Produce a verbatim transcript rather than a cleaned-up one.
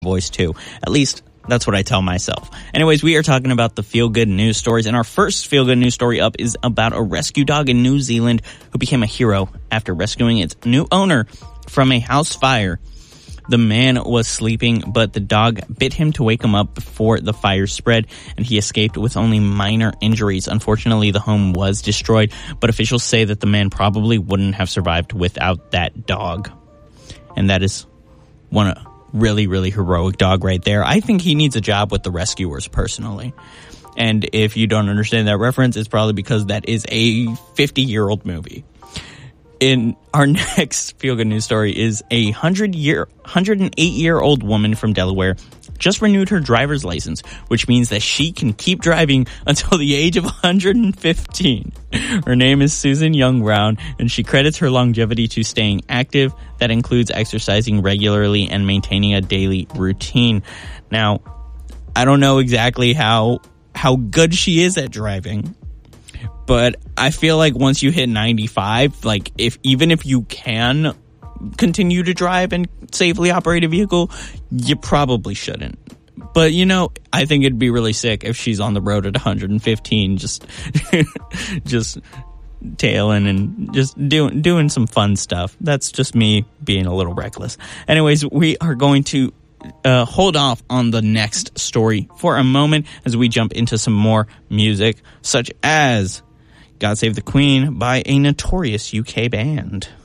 voice too. At least that's what I tell myself. Anyways, we are talking about the feel-good news stories, and our first feel-good news story up is about a rescue dog in New Zealand who became a hero after rescuing its new owner from a house fire. The man was sleeping, but the dog bit him to wake him up before the fire spread, and he escaped with only minor injuries. Unfortunately, the home was destroyed, but officials say that the man probably wouldn't have survived without that dog. And that is one really, really heroic dog right there. I think he needs a job with the rescuers, personally. And if you don't understand that reference, it's probably because that is a fifty-year-old movie. In our next feel-good news story is a one hundred year, one hundred eight year old woman from Delaware just renewed her driver's license, which means that she can keep driving until the age of one hundred fifteen. Her name is Susan Young Brown, and she credits her longevity to staying active. That includes exercising regularly and maintaining a daily routine. Now, I don't know exactly how how good she is at driving, but I feel like once you hit ninety-five, like if even if you can continue to drive and safely operate a vehicle, you probably shouldn't. But, you know, I think it'd be really sick if she's on the road at one hundred fifteen, just just tailing and just doing doing some fun stuff. That's just me being a little reckless. Anyways, we are going to uh, hold off on the next story for a moment as we jump into some more music, such as God Save the Queen by a notorious U K band.